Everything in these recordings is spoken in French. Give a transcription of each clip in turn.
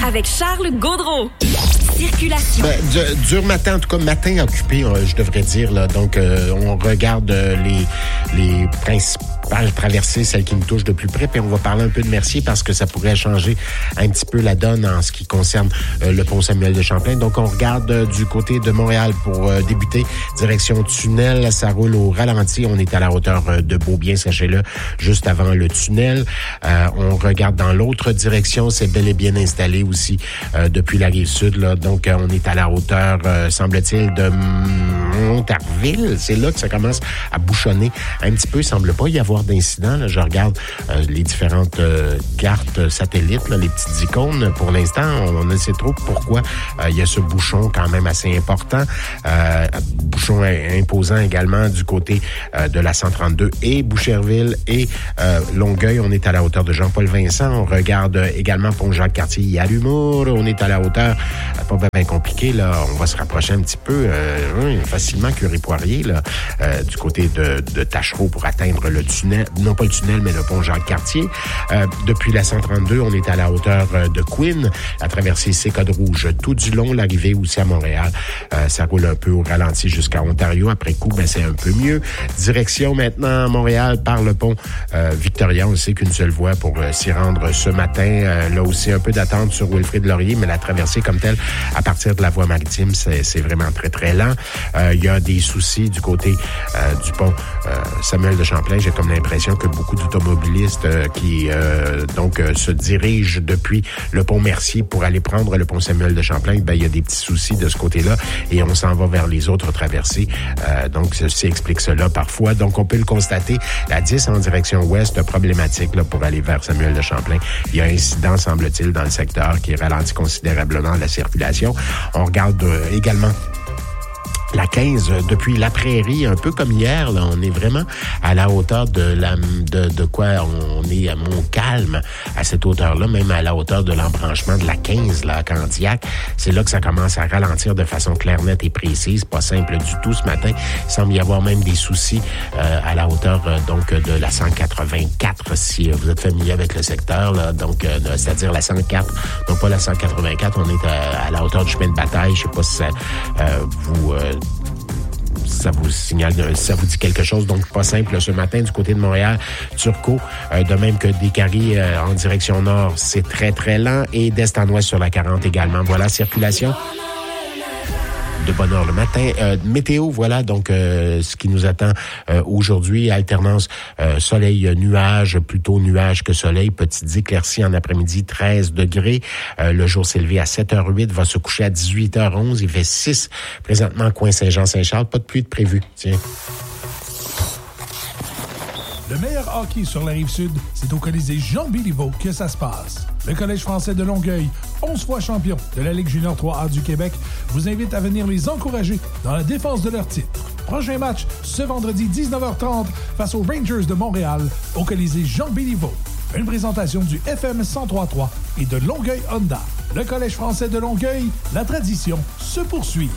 avec Charles Gaudreau. Circulation. Dur matin, en tout cas matin occupé, je devrais dire. Là. Donc, on regarde les principales traversées, celles qui nous touchent de plus près, puis on va parler un peu de Mercier parce que ça pourrait changer un petit peu la donne en ce qui concerne le pont Samuel de Champlain. Donc, on regarde du côté de Montréal pour débuter. Direction tunnel, ça roule au ralenti. On est à la hauteur de Beaubien, sachez-le, juste avant le tunnel. On regarde dans l'autre direction, c'est bel et bien installé aussi depuis la Rive-Sud. Là. Donc, on est à la hauteur, semble-t-il, de Montarville. C'est là que ça commence à bouchonner un petit peu. Il semble pas y avoir d'incident. Là. Je regarde les différentes cartes satellites, là, les petites icônes. Pour l'instant, on ne sait trop pourquoi il y a ce bouchon quand même assez important. Bouchon imposant également du côté de la 132 et Boucherville et Longueuil. On est à la hauteur de Jean-Paul-Vincent. On regarde également Pont-Jacques-Cartier. Il y a l'humour. On est à la hauteur, pas bien compliqué, là. On va se rapprocher un petit peu facilement Curie-Poirier, là, du côté de Tachereau pour atteindre le tunnel. Non pas le tunnel, mais le Pont-Jacques-Cartier. Depuis la 132, on est à la hauteur de Queen. La traversée, c'est code rouge tout du long. L'arrivée aussi à Montréal. Ça roule un peu au ralenti jusqu'à Ontario. Après coup, c'est un peu mieux. Direction maintenant à Montréal par le pont Victoria. On sait qu'une seule voie pour s'y rendre ce matin. Là aussi, un peu d'attente sur Wilfrid-Laurier, mais la traversée comme telle, à partir de la voie maritime, c'est vraiment très, très lent. Il y a des soucis du côté du pont Samuel de Champlain. J'ai comme l'impression que beaucoup d'automobilistes qui se dirigent depuis le pont Mercier pour aller prendre le pont Samuel de Champlain, il y a des petits soucis de ce côté-là et on s'en va vers les autres traversées. Donc, ceci explique cela parfois. Donc, on peut le constater. La 10 en direction ouest, problématique là, pour aller vers Samuel de Champlain. Il y a un incident, semble-t-il, dans le secteur qui ralentit considérablement la circulation. On regarde également la 15 depuis la Prairie, un peu comme hier, là, on est vraiment à la hauteur de quoi on est à Montcalm, à cette hauteur-là, même à la hauteur de l'embranchement de la 15, là, à Candiac. C'est là que ça commence à ralentir de façon claire, nette et précise. Pas simple du tout ce matin. Il semble y avoir même des soucis à la hauteur de la 184, si vous êtes familier avec le secteur, là, donc c'est-à-dire la 104, non pas la 184, on est à la hauteur du chemin de bataille. Je sais pas si ça ça vous signale, ça vous dit quelque chose. Donc, pas simple ce matin du côté de Montréal, Turcot, de même que des Caries en direction nord, c'est très, très lent. Et d'est en ouest sur la 40 également. Voilà, circulation de bonne heure le matin. Météo, voilà, donc ce qui nous attend aujourd'hui, alternance soleil-nuage, plutôt nuage que soleil, petites éclaircies en après-midi, 13 degrés. Le jour s'est levé à 7h08, va se coucher à 18h11, il fait 6 présentement, coin Saint-Jean-Saint-Charles, pas de pluie de prévu, tiens. Le meilleur hockey sur la Rive-Sud, c'est au Colisée Jean Béliveau que ça se passe. Le Collège français de Longueuil, 11 fois champion de la Ligue junior 3A du Québec, vous invite à venir les encourager dans la défense de leur titre. Prochain match, ce vendredi 19h30, face aux Rangers de Montréal, au Colisée Jean Béliveau. Une présentation du FM 103.3 et de Longueuil Honda. Le Collège français de Longueuil, la tradition se poursuit.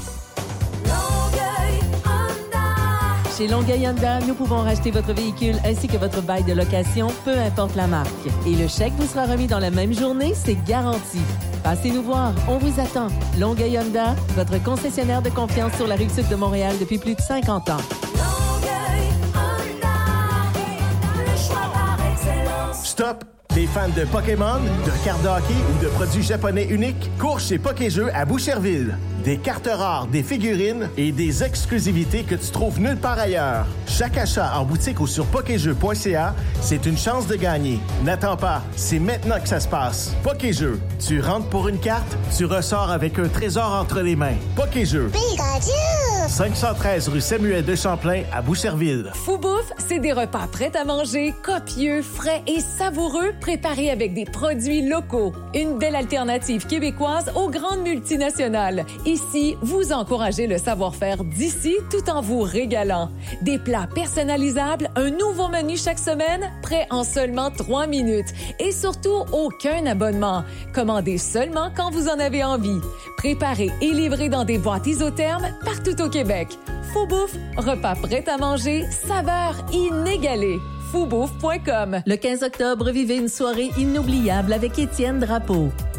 Chez Longueuil Honda, nous pouvons racheter votre véhicule ainsi que votre bail de location, peu importe la marque. Et le chèque vous sera remis dans la même journée, c'est garanti. Passez nous voir, on vous attend. Longueuil Honda, votre concessionnaire de confiance sur la Rive-Sud de Montréal depuis plus de 50 ans. Longueuil Honda, le choix par excellence. Stop! T'es fan de Pokémon, de cartes de hockey ou de produits japonais uniques? Cours chez Pokéjeux à Boucherville. Des cartes rares, des figurines et des exclusivités que tu trouves nulle part ailleurs. Chaque achat en boutique ou sur pokéjeux.ca, c'est une chance de gagner. N'attends pas, c'est maintenant que ça se passe. Pokéjeux, tu rentres pour une carte, tu ressors avec un trésor entre les mains. Pokéjeux. Pikachu! 513 rue Samuel de Champlain à Boucherville. Foubouffe, c'est des repas prêts à manger, copieux, frais et savoureux, préparés avec des produits locaux. Une belle alternative québécoise aux grandes multinationales. Ici, vous encouragez le savoir-faire d'ici tout en vous régalant. Des plats personnalisables, un nouveau menu chaque semaine, prêt en seulement 3 minutes. Et surtout, aucun abonnement. Commandez seulement quand vous en avez envie. Préparé et livré dans des boîtes isothermes partout au Québec. Foubouffe, repas prêts à manger, saveur inégalée. Foubouffe.com. Le 15 octobre, vivez une soirée inoubliable avec Étienne Drapeau.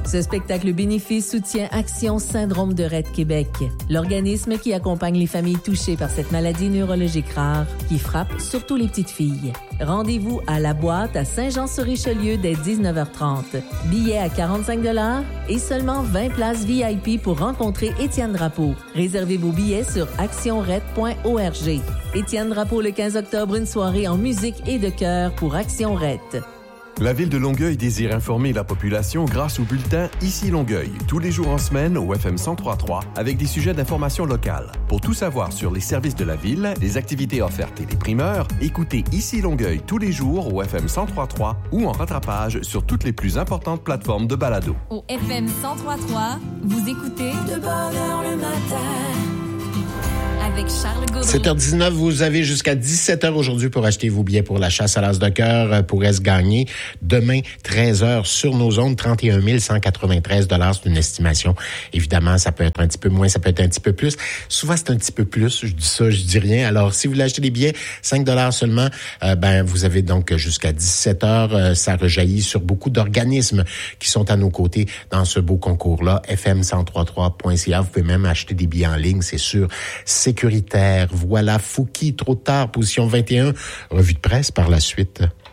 Ce spectacle bénéfice soutient Action Syndrome de Rett Québec, l'organisme qui accompagne les familles touchées par cette maladie neurologique rare qui frappe surtout les petites filles. Rendez-vous à La Boîte à Saint-Jean-sur-Richelieu dès 19h30. Billets à 45 $ et seulement 20 places VIP pour rencontrer Étienne Drapeau. Réservez vos billets sur actionrett.org. Étienne Drapeau le 15 octobre, une soirée en musique et de chœur pour Action Rett. La Ville de Longueuil désire informer la population grâce au bulletin Ici Longueuil, tous les jours en semaine au FM 103.3 avec des sujets d'information locale. Pour tout savoir sur les services de la Ville, les activités offertes et les primeurs, écoutez Ici Longueuil tous les jours au FM 103.3 ou en rattrapage sur toutes les plus importantes plateformes de balado. Au FM 103.3, vous écoutez De bonne heure le matin. avec Charles Gaudreau. 7h19, vous avez jusqu'à 17h aujourd'hui pour acheter vos billets pour la chasse à l'as de cœur pour se gagner. Demain, 13h sur nos ondes, 31 193 $. C'est une estimation. Évidemment, ça peut être un petit peu moins, ça peut être un petit peu plus. Souvent, c'est un petit peu plus. Je dis ça, je dis rien. Alors, si vous voulez acheter des billets, 5 $ seulement, vous avez donc jusqu'à 17h. Ça rejaillit sur beaucoup d'organismes qui sont à nos côtés dans ce beau concours-là. FM1033.ca. Vous pouvez même acheter des billets en ligne, c'est sûr. Sécuritaire. Voilà, Fouki, trop tard, position 21. Revue de presse par la suite.